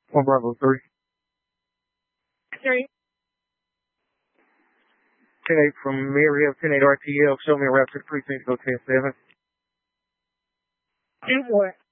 One Bravo 3. 10-8 from Mary of 10-8 RTL. Show me a route to the precinct. Go 10-7. 10-4.